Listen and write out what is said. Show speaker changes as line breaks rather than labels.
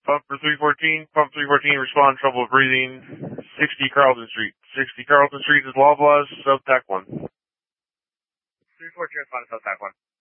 Pump for 314, respond, trouble breathing, 60 Carlton Street. 60 Carlton Street is Loblaws, South TAC 1.
314, respond to South TAC 1.